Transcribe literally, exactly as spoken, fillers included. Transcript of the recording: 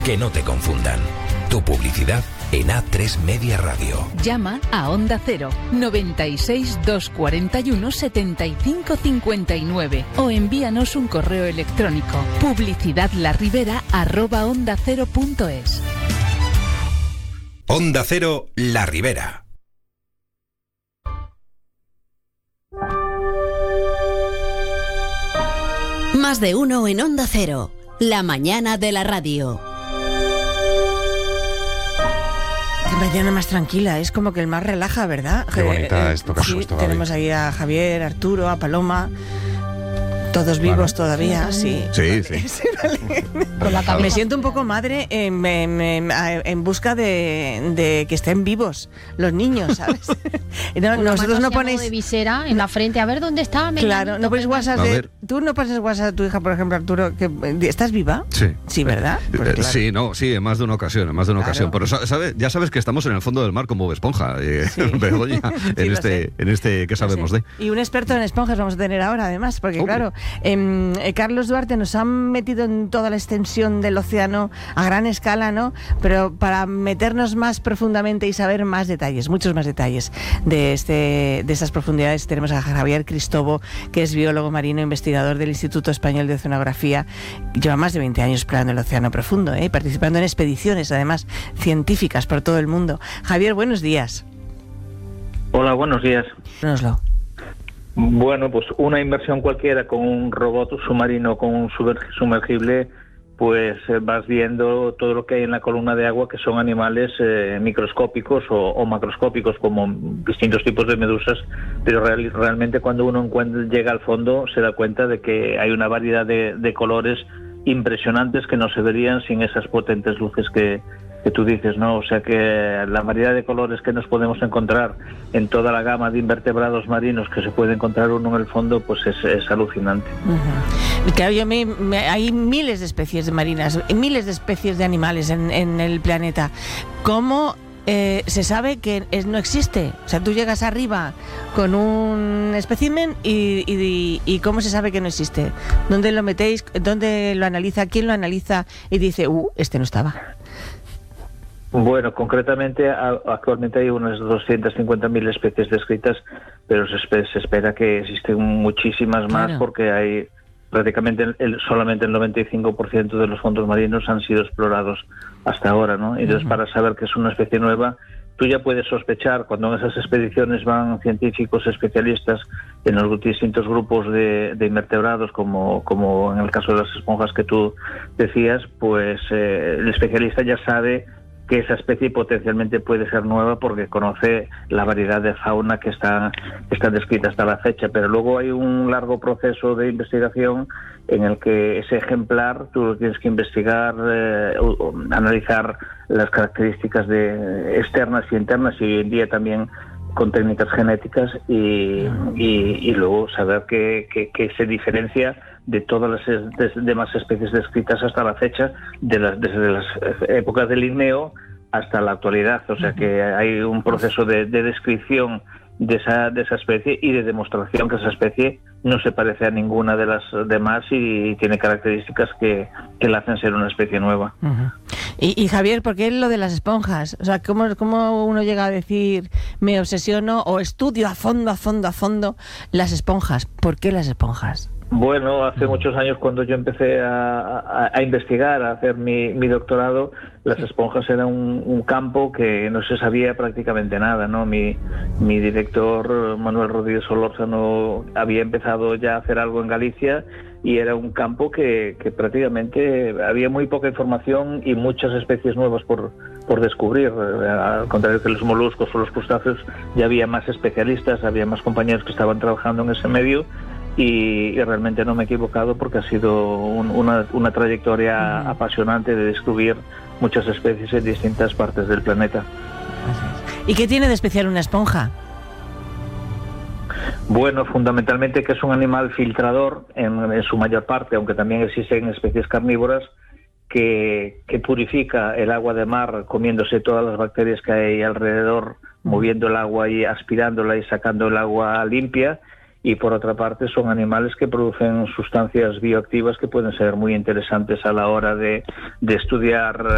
Que no te confundan. Tu publicidad en A tres Media Radio. Llama a Onda Cero noventa y seis, doscientos cuarenta y uno, setenta y cinco cincuenta y nueve o envíanos un correo electrónico publicidadlarribera arroba onda cero punto es. Onda Cero La Ribera. Más de uno en Onda Cero. La mañana de la radio. Qué mañana más tranquila, es como que el mar relaja, ¿verdad? Qué bonita es tocar sí, justo, tenemos ahí a Javier, Arturo, a Paloma, todos vivos Vale. todavía, sí. Sí, sí. Sí, vale. Con la cabeza. Me siento un poco madre en, en, en, en busca de, de que estén vivos los niños, ¿sabes? No, Con nosotros la mano no así a modo ponéis... de visera en la frente, a ver dónde está. Claro, no pones WhatsApp A de... ver. Tú no pasas WhatsApp a tu hija, por ejemplo, Arturo, que ¿estás viva? Sí. Sí, ¿verdad? Pues Eh, claro. Sí, no, sí, en más de una ocasión, en más de una Claro. ocasión. Pero sa- sabe, ya sabes que estamos en el fondo del mar como Bob Esponja, eh, Sí. Begoña, Sí, en lo este, sé. en este que sabemos Sí. de. Y un experto en esponjas vamos a tener ahora, además, porque Hombre. claro, em, eh, Carlos Duarte nos ha metido en toda la extensión del océano a gran escala, ¿no? Pero para meternos más profundamente y saber más detalles, muchos más detalles de este de estas profundidades, tenemos a Javier Cristobo, que es biólogo marino, investigador del Instituto Español de Oceanografía. Lleva más de veinte años explorando el océano profundo, ¿eh? Participando en expediciones, además, científicas por todo el mundo. Javier, buenos días. Hola, buenos días. Dínoslo. Bueno, pues una inversión cualquiera con un robot submarino, con un sumer- sumergible, pues eh, vas viendo todo lo que hay en la columna de agua, que son animales eh, microscópicos o, o macroscópicos, como distintos tipos de medusas, pero real- realmente cuando uno encuentra, llega al fondo se da cuenta de que hay una variedad de, de colores impresionantes que no se verían sin esas potentes luces que, que tú dices, ¿no? O sea que la variedad de colores que nos podemos encontrar en toda la gama de invertebrados marinos que se puede encontrar uno en el fondo, pues es, es alucinante. Uh-huh. Claro, yo me, me- hay miles de especies de marinas, miles de especies de animales en, en el planeta. ¿Cómo eh, se sabe que es, no existe? O sea, tú llegas arriba con un espécimen y, y, y ¿cómo se sabe que no existe? ¿Dónde lo metéis? ¿Dónde lo analiza? ¿Quién lo analiza? Y dice, uh, este no estaba. Bueno, concretamente a- actualmente hay unas doscientas cincuenta mil especies descritas, pero se, espe- se espera que existen muchísimas más, Claro. porque hay prácticamente el, el- solamente el noventa y cinco por ciento de los fondos marinos han sido explorados hasta ahora, ¿no? Entonces, Ujú. para saber que es una especie nueva, tú ya puedes sospechar, cuando en esas expediciones van científicos especialistas en los distintos grupos de, de invertebrados, como, como en el caso de las esponjas que tú decías, pues eh, el especialista ya sabe que esa especie potencialmente puede ser nueva porque conoce la variedad de fauna que está, que está descrita hasta la fecha, pero luego hay un largo proceso de investigación en el que ese ejemplar tú lo tienes que investigar, eh, o- o analizar las características de externas y internas, y hoy en día también con técnicas genéticas, y, y, y luego saber que, que, que se diferencia de todas las es- des- demás especies descritas hasta la fecha, de las, desde las épocas del Linneo hasta la actualidad. O sea que hay un proceso de, de descripción de esa, de esa especie y de demostración que esa especie no se parece a ninguna de las demás y tiene características que, que la hacen ser una especie nueva. Uh-huh. Y, y Javier, ¿por qué lo de las esponjas? O sea, ¿cómo, ¿cómo uno llega a decir me obsesiono o estudio a fondo, a fondo, a fondo las esponjas? ¿Por qué las esponjas? Bueno, hace muchos años, cuando yo empecé a, a, a investigar, a hacer mi, mi doctorado, las esponjas eran un, un campo que no se sabía prácticamente nada, ¿no? Mi, mi director, Manuel Rodríguez Solórzano, había empezado ya a hacer algo en Galicia y era un campo que, que prácticamente había muy poca información y muchas especies nuevas por, por descubrir. Al contrario que los moluscos o los crustáceos, ya había más especialistas, había más compañeros que estaban trabajando en ese medio. Y, y realmente no me he equivocado, porque ha sido un, una, una trayectoria uh-huh. apasionante de descubrir muchas especies en distintas partes del planeta. ¿Y qué tiene de especial una esponja? Bueno, fundamentalmente que es un animal filtrador en, en su mayor parte, aunque también existen especies carnívoras, que, que purifica el agua de mar comiéndose todas las bacterias que hay alrededor, moviendo el agua y aspirándola y sacando el agua limpia. Y por otra parte son animales que producen sustancias bioactivas que pueden ser muy interesantes a la hora de, de estudiar